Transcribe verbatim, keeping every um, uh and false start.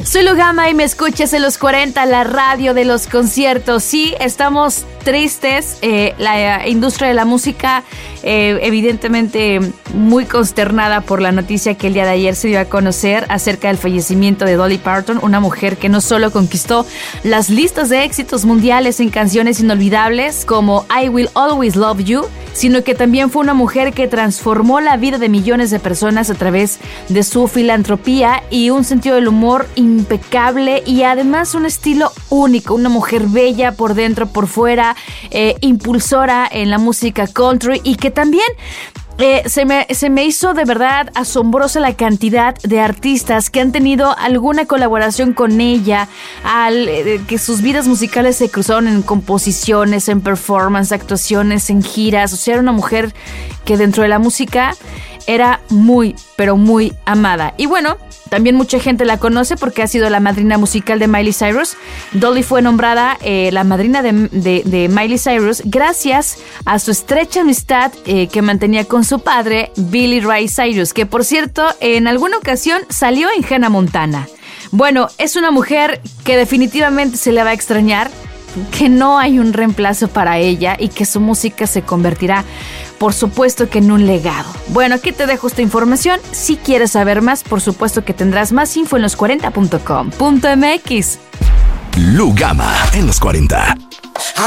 Soy Lugama y me escuchas en los cuarenta, la radio de los conciertos. Sí, estamos tristes. Eh, la eh, industria de la música, eh, evidentemente muy consternada por la noticia que el día de ayer se dio a conocer acerca del fallecimiento de Dolly Parton, una mujer que no solo conquistó las listas de éxitos mundiales en canciones inolvidables como I Will Always Love You, sino que también fue una mujer que transformó la vida de millones de personas a través de su filantropía y un sentido del humor impecable y además un estilo único, una mujer bella por dentro, por fuera, eh, impulsora en la música country y que también Eh, se me, se me hizo de verdad asombrosa la cantidad de artistas que han tenido alguna colaboración con ella, al, eh, que sus vidas musicales se cruzaron en composiciones, en performance, actuaciones, en giras. O sea, era una mujer que dentro de la música era muy, pero muy amada. Y bueno, también mucha gente la conoce porque ha sido la madrina musical de Miley Cyrus. Dolly fue nombrada eh, la madrina de, de, de Miley Cyrus gracias a su estrecha amistad eh, que mantenía con su padre, Billy Ray Cyrus, que por cierto, en alguna ocasión salió en Hannah Montana. Bueno, es una mujer que definitivamente se le va a extrañar, que no hay un reemplazo para ella y que su música se convertirá, por supuesto, que en un legado. Bueno, aquí te dejo esta información. Si quieres saber más, por supuesto que tendrás más info en los cuarenta punto com punto m x. Lugama en los cuarenta.